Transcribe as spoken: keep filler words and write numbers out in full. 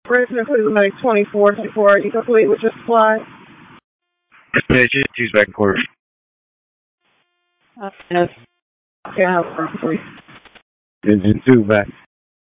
Operation including like twenty-four, twenty-four. Are you complete with your supply? Station two's back in quarters. Uh, yes. Okay, I have perfectly. Engine two back.